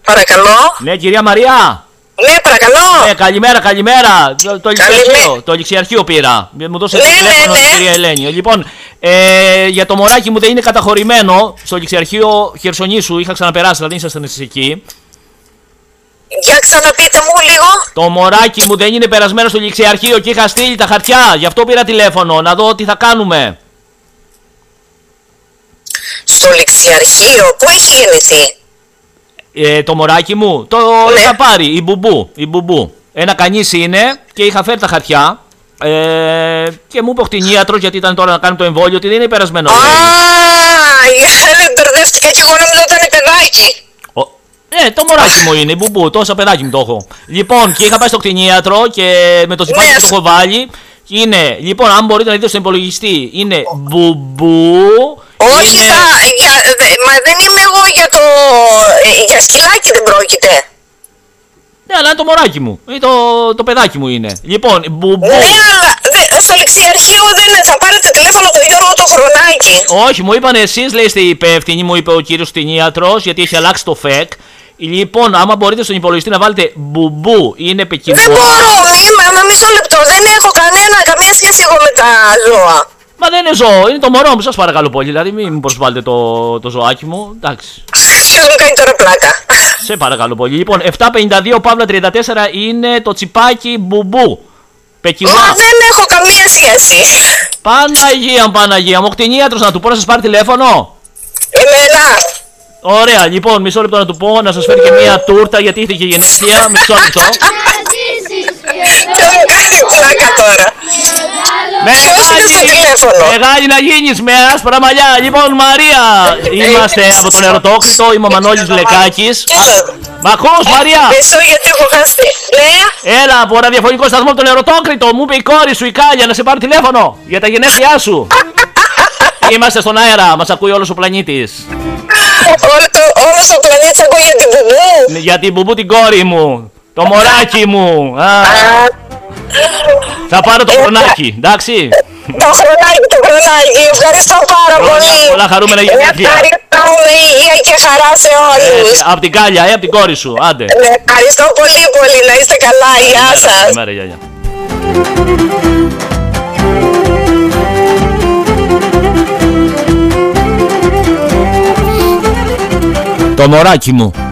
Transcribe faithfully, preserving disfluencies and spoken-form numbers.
Παρακαλώ. Ναι, κυρία Μαρία. Ναι, παρακαλώ. Ναι, καλημέρα, καλημέρα. Το, το, ληξιαρχείο, το ληξιαρχείο πήρα. Μου δώσε ναι, τηλέφωνο ναι, ναι. η κυρία Ελένη. Λοιπόν, ε, για το μωράκι μου δεν είναι καταχωρημένο στο ληξιαρχείο Χερσονήσου. Είχα ξαναπεράσει, δηλαδή ήσασταν εσείς εκεί. Για ξαναπείτε μου λίγο. Το μωράκι μου δεν είναι περασμένο στο ληξιαρχείο και είχα στείλει τα χαρτιά. Γι' αυτό πήρα τηλέφωνο, να δω τι θα κάνουμε. Στο ληξιαρχείο, πού έχει γεννηθεί? Ε, το μωράκι μου, το ναι. είχα πάρει, η Μπουμπού, η Μπουμπού. Ένα κανείς είναι και είχα φέρει τα χαρτιά. Ε, και μου είπε ο κτηνίατρος, γιατί ήταν τώρα να κάνει το εμβόλιο, ότι δεν είναι περασμένο. Α, μπερδεύτηκα και εγώ νόμιζα ότι ήταν παιδάκι. Ναι, το μωράκι μου είναι, η Μπουμπού, τόσα παιδάκι μου το έχω. Λοιπόν, και είχα πάει στο κτηνίατρο και με το τσιπάκι που το έχω βάλει. Είναι, λοιπόν, αν μπορείτε να δείτε στον υπολογιστή, είναι Μπουμπού. Όχι, είναι... θα, για, δε, μα δεν είμαι εγώ για το. Για σκυλάκι δεν πρόκειται. Ναι, αλλά είναι το μωράκι μου. Ή το, το παιδάκι μου είναι. Λοιπόν, Μπουμπού. Ναι, αλλά δε, στο ληξιαρχείο δεν είναι. Θα πάρετε τηλέφωνο του Γιώργου το Χρονάκι. Όχι, μου είπαν εσείς, λέει, είστε υπεύθυνοι, μου είπε ο κύριος κτηνίατρος, γιατί έχει αλλάξει το ΦΕΚ. Λοιπόν, άμα μπορείτε στον υπολογιστή να βάλετε Μπουμπού, είναι πεκινό. Δεν μπορώ, μη, μα μισό λεπτό. Δεν έχω κανένα, καμία σχέση εγώ με τα ζώα. Μα δεν είναι ζώο, είναι το μωρό μου, σας παρακαλώ πολύ. Δηλαδή, μην προσβάλλετε το, το ζωάκι μου. Εντάξει. Ποιος μου κάνει τώρα πλάκα. Σε παρακαλώ πολύ. Λοιπόν, επτακόσια πενήντα δύο Παύλα τριάντα τέσσερα είναι το τσιπάκι Μπουμπού. Πεκινό. Μα δεν έχω καμία σχέση. Παναγία, Παναγία. Μου κτηνίατρος να του πω να σας πάρει τηλέφωνο. Εμένα. Ωραία, λοιπόν, μισό λεπτό να του πω να σας φέρει και μία τούρτα γιατί είχε και γενέθλια. Μισό λεπτό. Ποιος μου κάνει πλάκα τώρα. Ποιος είναι στο τηλέφωνο. Μεγάλη να γίνεις με άσπρα μαλλιά. Λοιπόν, Μαρία, είμαστε από τον Ερωτόκριτο. Είμαι ο Μανώλης Λεκάκης. Μ' ακούς, Μαρία? Μισό γιατί έχω χάσει. Ναι. Έλα από ραδιοφωνικό σταθμό από τον Ερωτόκριτο. Μου είπε η κόρη σου η Κάλια να σε πάρει τηλέφωνο για τα γενέθλιά σου. Είμαστε στον αέρα, μας ακούει όλος ο πλανήτης. Όλος ο πλανήτης ακούει για την Μπουμπού. Για την Μπουμπού την κόρη μου. Το μωράκι μου. Α. Θα πάρω το χρονάκι, εντάξει. Το χρονάκι, το χρονάκι. Ευχαριστώ πάρα πολύ. Πολλά χαρούμενα γενέθλια. Ευχαριστούμε υγεία και χαρά σε όλους. Απ' την Κάλια, ε, απ' την κόρη σου. Άντε. Ευχαριστώ πολύ πολύ. Να είστε καλά. Γεια σας. Καλημέρα, γεια, γεια. Το μωράκι μου.